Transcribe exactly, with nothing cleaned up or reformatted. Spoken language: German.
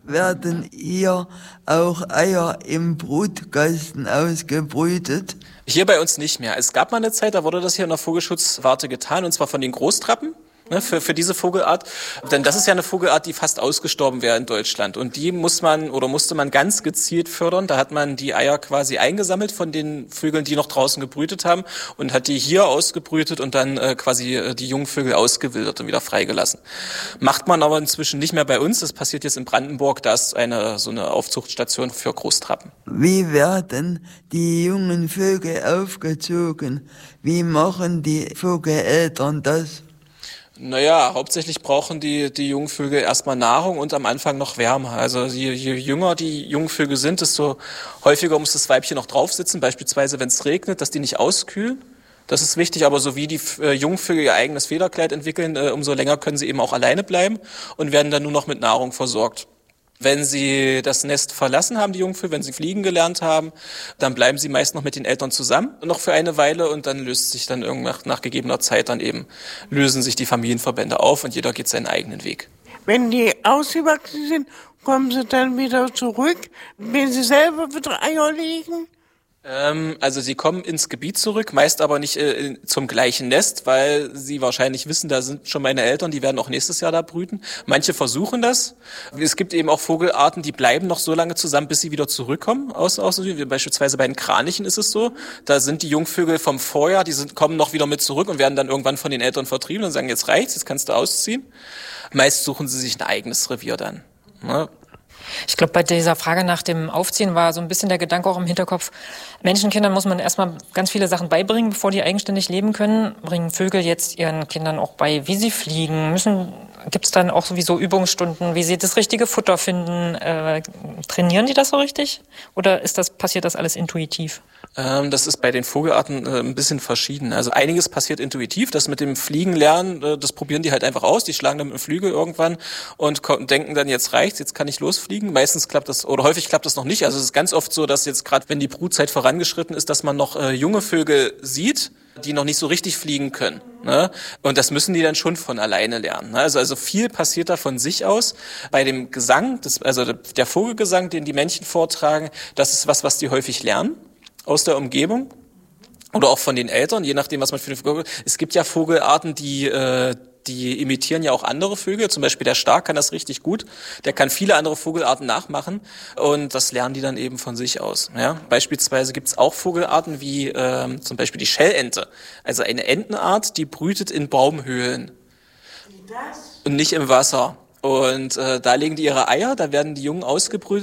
Werden hier auch Eier im Brutkasten ausgebrütet? Hier bei uns nicht mehr. Es gab mal eine Zeit, da wurde das hier in der Vogelschutzwarte getan, und zwar von den Großtrappen. Ne, für, für diese Vogelart. Denn das ist ja eine Vogelart, die fast ausgestorben wäre in Deutschland. Und die muss man oder musste man ganz gezielt fördern. Da hat man die Eier quasi eingesammelt von den Vögeln, die noch draußen gebrütet haben, und hat die hier ausgebrütet und dann äh, quasi äh, die Jungvögel ausgewildert und wieder freigelassen. Macht man aber inzwischen nicht mehr bei uns. Das passiert jetzt in Brandenburg. Da ist eine so eine Aufzuchtstation für Großtrappen. Wie werden die jungen Vögel aufgezogen? Wie machen die Vogeleltern das? Naja, hauptsächlich brauchen die, die Jungvögel erstmal Nahrung und am Anfang noch Wärme. Also je, je jünger die Jungvögel sind, desto häufiger muss das Weibchen noch drauf sitzen. Beispielsweise, wenn es regnet, dass die nicht auskühlen. Das ist wichtig, aber so wie die äh, Jungvögel ihr eigenes Federkleid entwickeln, äh, umso länger können sie eben auch alleine bleiben und werden dann nur noch mit Nahrung versorgt. Wenn sie das Nest verlassen haben, die Jungvögel, wenn sie fliegen gelernt haben, dann bleiben sie meist noch mit den Eltern zusammen, noch für eine Weile, und dann löst sich dann irgendwann nach gegebener Zeit dann eben, lösen sich die Familienverbände auf und jeder geht seinen eigenen Weg. Wenn die ausgewachsen sind, kommen sie dann wieder zurück, wenn sie selber wieder Eier legen? Ähm, also sie kommen ins Gebiet zurück, meist aber nicht äh, zum gleichen Nest, weil sie wahrscheinlich wissen, da sind schon meine Eltern, die werden auch nächstes Jahr da brüten. Manche versuchen das. Es gibt eben auch Vogelarten, die bleiben noch so lange zusammen, bis sie wieder zurückkommen. Aus, aus, beispielsweise bei den Kranichen ist es so, da sind die Jungvögel vom Vorjahr, die sind, kommen noch wieder mit zurück und werden dann irgendwann von den Eltern vertrieben und sagen, jetzt reicht's, jetzt kannst du ausziehen. Meist suchen sie sich ein eigenes Revier dann. Ne? Ich glaube, bei dieser Frage nach dem Aufziehen war so ein bisschen der Gedanke auch im Hinterkopf, Menschenkindern muss man erstmal ganz viele Sachen beibringen, bevor die eigenständig leben können. Bringen Vögel jetzt ihren Kindern auch bei, wie sie fliegen? Müssen, gibt es dann auch sowieso Übungsstunden, wie sie das richtige Futter finden? Äh, trainieren die das so richtig? Oder ist das, passiert das alles intuitiv? Ähm, das ist bei den Vogelarten äh, ein bisschen verschieden. Also einiges passiert intuitiv. Das mit dem Fliegen lernen, äh, das probieren die halt einfach aus. Die schlagen dann mit dem Flügel irgendwann und denken dann, jetzt reicht's, jetzt kann ich losfliegen. Meistens klappt das, oder häufig klappt das noch nicht. Also es ist ganz oft so, dass jetzt gerade, wenn die Brutzeit vorangeschritten ist, dass man noch äh, junge Vögel sieht, die noch nicht so richtig fliegen können. Ne? Und das müssen die dann schon von alleine lernen. Ne? Also, also viel passiert da von sich aus. Bei dem Gesang, das, also der Vogelgesang, den die Männchen vortragen, das ist was, was die häufig lernen aus der Umgebung. Oder auch von den Eltern, je nachdem, was man für eine Vogel. Es gibt ja Vogelarten, die äh, die imitieren ja auch andere Vögel. Zum Beispiel der Stark kann das richtig gut. Der kann viele andere Vogelarten nachmachen und das lernen die dann eben von sich aus. Ja? Beispielsweise gibt's auch Vogelarten wie ähm, zum Beispiel die Schellente. Also eine Entenart, die brütet in Baumhöhlen. Wie das? Und nicht im Wasser. Und äh, da legen die ihre Eier, da werden die Jungen ausgebrütet.